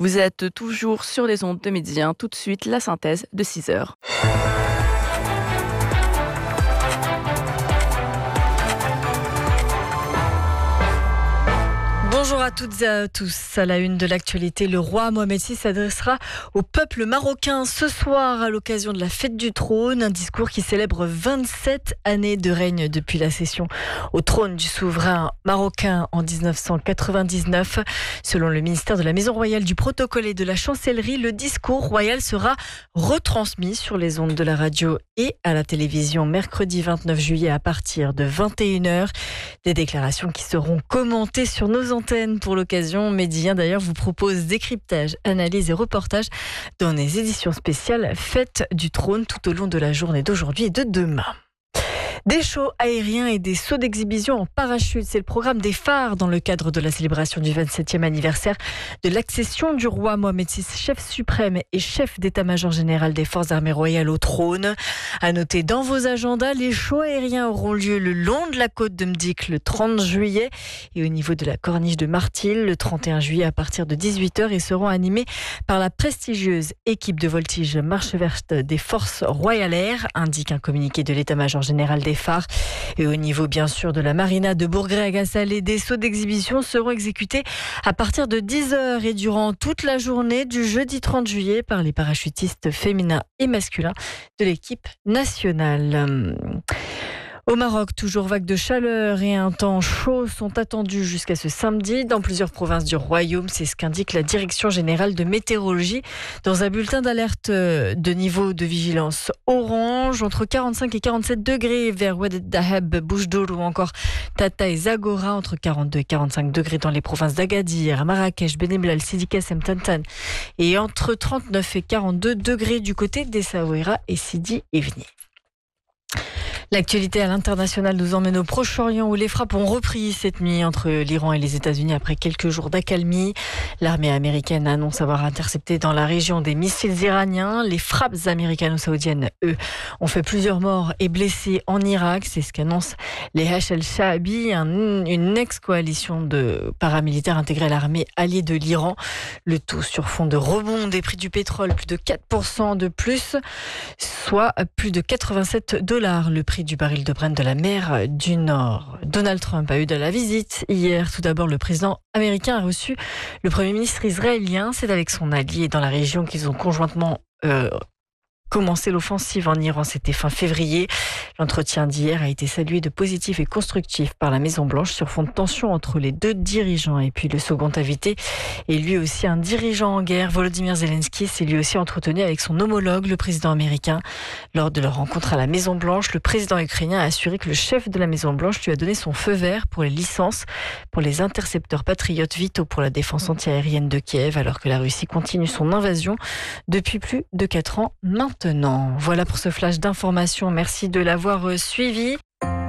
Vous êtes toujours sur les ondes de Midi 1. Tout de suite, la synthèse de 6 heures. Bonjour à toutes et à tous. À la une de l'actualité, le roi Mohamed VI s'adressera au peuple marocain ce soir à l'occasion de la fête du trône. Un discours qui célèbre 27 années de règne depuis la cession au trône du souverain marocain en 1999. Selon le ministère de la Maison Royale, du Protocole et de la Chancellerie, le discours royal sera retransmis sur les ondes de la radio et à la télévision mercredi 29 juillet à partir de 21h. Des déclarations qui seront commentées sur nos antennes. Pour l'occasion, Midi 1 d'ailleurs vous propose décryptage, analyse et reportage dans les éditions spéciales Fête du Trône tout au long de la journée d'aujourd'hui et de demain. Des shows aériens et des sauts d'exhibition en parachute, c'est le programme des phares dans le cadre de la célébration du 27e anniversaire de l'accession du roi Mohamed VI, chef suprême et chef d'état-major général des forces armées royales au trône. À noter dans vos agendas, les shows aériens auront lieu le long de la côte de Mdik le 30 juillet et au niveau de la corniche de Martil le 31 juillet à partir de 18h et seront animés par la prestigieuse équipe de voltige marche verte des forces royales air, indique un communiqué de l'état-major général des phares. Et au niveau bien sûr de la marina de Bourg-Grès-à-Gassalé, des sauts d'exhibition seront exécutés à partir de 10h et durant toute la journée du jeudi 30 juillet par les parachutistes féminins et masculins de l'équipe nationale. Au Maroc, toujours vague de chaleur et un temps chaud sont attendus jusqu'à ce samedi dans plusieurs provinces du royaume. C'est ce qu'indique la Direction générale de météorologie dans un bulletin d'alerte de niveau de vigilance orange entre 45 et 47 degrés vers Oued Dahab, Boujdour ou encore Tata et Zagora, entre 42 et 45 degrés dans les provinces d'Agadir, Marrakech, Benemlal, Sidi Kassem, Tantan et entre 39 et 42 degrés du côté d'Essaouira et Sidi Ifni. L'actualité à l'international nous emmène au Proche-Orient où les frappes ont repris cette nuit entre l'Iran et les États-Unis après quelques jours d'accalmie. L'armée américaine annonce avoir intercepté dans la région des missiles iraniens. Les frappes américano-saoudiennes, eux, ont fait plusieurs morts et blessés en Irak. C'est ce qu'annoncent les Hachs el-Shaabi, une ex-coalition de paramilitaires intégrés à l'armée alliée de l'Iran. Le tout sur fond de rebond des prix du pétrole, plus de 4% de plus, soit plus de $87 le prix du baril de Brent de la mer du Nord. Donald Trump a eu de la visite hier. Tout d'abord, le président américain a reçu le premier ministre israélien. C'est avec son allié dans la région qu'ils ont conjointement commencé l'offensive en Iran, c'était fin février. L'entretien d'hier a été salué de positif et constructif par la Maison-Blanche sur fond de tension entre les deux dirigeants. Et puis le second invité est lui aussi un dirigeant en guerre. Volodymyr Zelensky s'est lui aussi entretenu avec son homologue, le président américain. Lors de leur rencontre à la Maison-Blanche, le président ukrainien a assuré que le chef de la Maison-Blanche lui a donné son feu vert pour les licences pour les intercepteurs patriotes vitaux pour la défense antiaérienne de Kiev, alors que la Russie continue son invasion depuis plus de 4 ans maintenant. Voilà pour ce flash d'information. Merci de l'avoir suivi.